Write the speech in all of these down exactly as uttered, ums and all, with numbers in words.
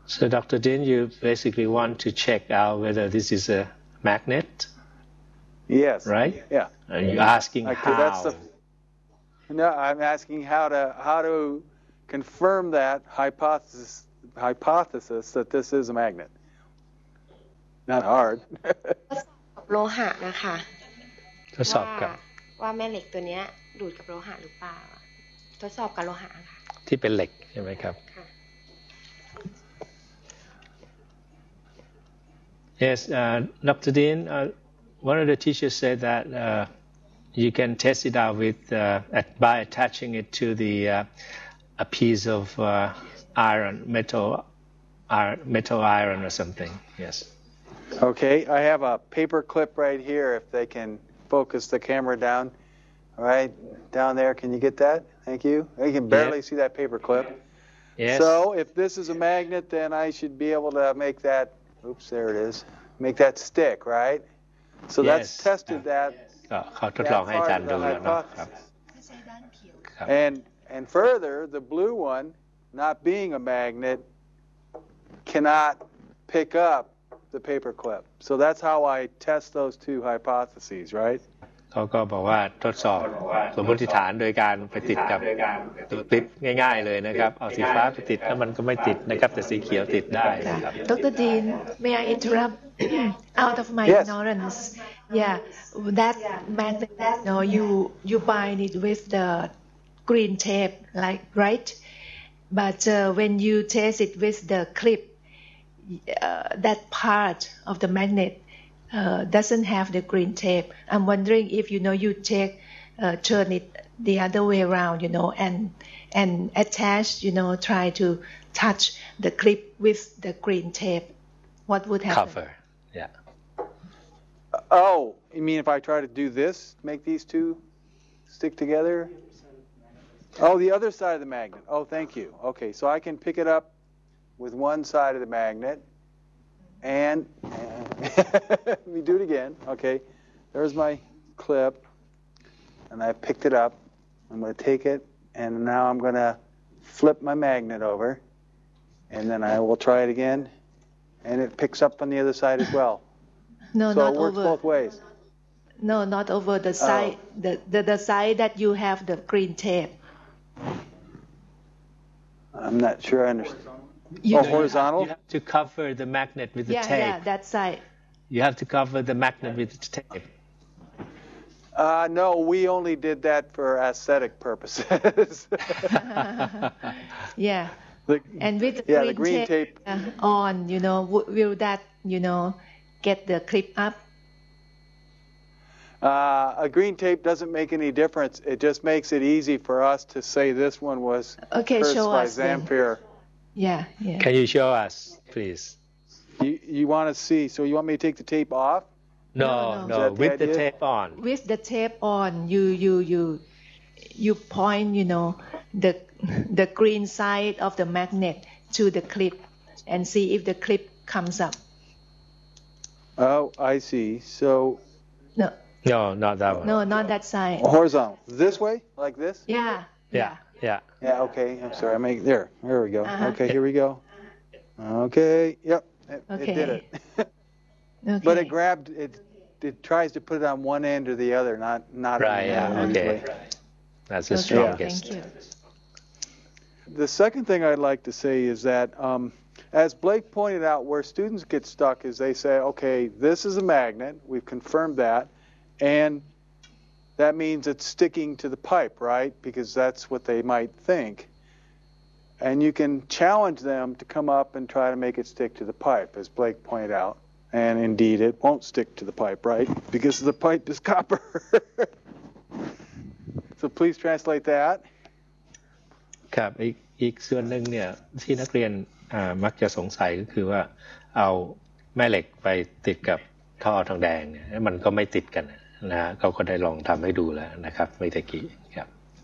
So, Doctor Dean, you basically want to check out whether this is a magnet, Yes. right? Yeah. Are you asking Okay, how? that's the, no, I'm asking how to how to confirm that hypothesis hypothesis that this is a magnet. Not hard. โลหะนะคะทดสอบกับว่าแม่เหล็กตัวนี้ดูดกับโลหะหรือเปล่าทดสอบกับโลหะค่ะที่เป็นเหล็กใช่ไหมครับ Yes, uh, Doctor Dean, uh, one of the teachers said that uh, you can test it out with uh, at, by attaching it to the uh, a piece of uh, iron, metal, iron, metal iron or something. Yes. Okay, I have a paper clip right here. If they can focus the camera down, all right, down there. Can you get that? Thank you. You can barely yeah. see that paper clip. Yes. So if this is a magnet, then I should be able to make that. Oops, there it is. Make that stick, right? So yes. that's tested that. ก็เขาทดลองให้อาจารย์ดูแล้วนะครับ And and further, the blue one, not being a magnet, cannot pick up the paper clip. So that's how I test those two hypotheses, right? เขาก็บอกว่าทดสอบสมมติฐานโดยการไปติดกับตัวคลิปง่ายๆเลยนะครับเอาสีฟ้าไปติดแล้วมันก็ไม่ติดนะครับแต่สีเขียวติดได้นะครับ Doctor Dean, may I interrupt? Out of my yes. ignorance, yeah, that magnet, no, you you bind it with the green tape, like right? But uh, when you test it with the clip, uh, that part of the magnet uh, doesn't have the green tape. I'm wondering if you know you take uh, turn it the other way around, you know, and and attach, you know, try to touch the clip with the green tape. What would happen? Cover, yeah. Oh, you mean if I try to do this, make these two stick together? Oh, the other side of the magnet. Oh, thank you. Okay, so I can pick it up with one side of the magnet, and, and let me do it again. Okay, there's my clip, and I picked it up. I'm going to take it, and now I'm going to flip my magnet over, and then I will try it again, and it picks up on the other side as well. No, so not it works over. both ways. No, not over the side. Oh. The, the the side that you have the green tape. I'm not sure I understand. You oh, do- horizontal? You have to cover the magnet with the Yeah, tape. yeah, that side. You have to cover the magnet with the tape. Uh, no, we only did that for aesthetic purposes. Yeah, The- and with the yeah, green, the green tape. uh, on, you know, w- will that, you know, get the clip up? Uh, a green tape doesn't make any difference. It just makes it easy for us to say this one was Okay, cursed show by us then. Zamfir. Yeah, yeah. Can you show us, please? You, you want to see, so you want me to take the tape off? No, No, no, no. Is that the with the idea? tape on. With the tape on, you you you you point, you know, the the green side of the magnet to the clip, and see if the clip comes up. Oh, I see. So No, No, not that one. no, not that side. horizontal. This way? Like this? Yeah, Yeah, yeah. Yeah, okay. I'm sorry. I make there. There we go. Uh-huh. Okay, here we go. Okay. Yep. It, Okay. it did it. Okay. But it grabbed it. It tries to put it on one end or the other, not not on Right, the yeah, other okay. usually. That's the Okay, strongest. thank you. The second thing I'd like to say is that, um, as Blake pointed out, where students get stuck is they say, okay, this is a magnet. We've confirmed that, and that means it's sticking to the pipe, right? Because that's what they might think. And you can challenge them to come up and try to make it stick to the pipe, as Blake pointed out. And indeed, it won't stick to the pipe, right? Because the pipe is copper. So please translate that. ครับอีกอีกส่วนหนึ่งเนี่ยที่นักเรียนอ่ามักจะสงสัยก็คือว่าเอาแม่เหล็กไปติดกับท่อทองแดงเนี่ยมันก็ไม่ติดกันนะฮะเขาก็ได้ลองทำให้ดูแล้วนะครับเมื่อตะกี้ครับ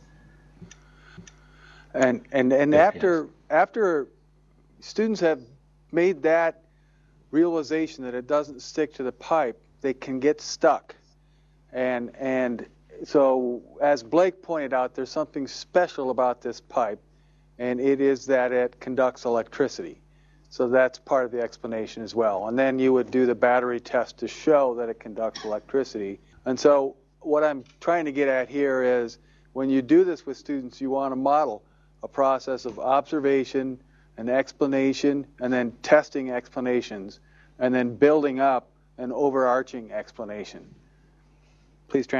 And and and Yes. after after students have made that realization that it doesn't stick to the pipe, they can get stuck. And and so as Blake pointed out, there's something special about this pipe, and it is that it conducts electricity. So that's part of the explanation as well. And then you would do the battery test to show that it conducts electricity. And so what I'm trying to get at here is when you do this with students, you want to model a process of observation, an explanation, and then testing explanations, and then building up an overarching explanation. Please translate.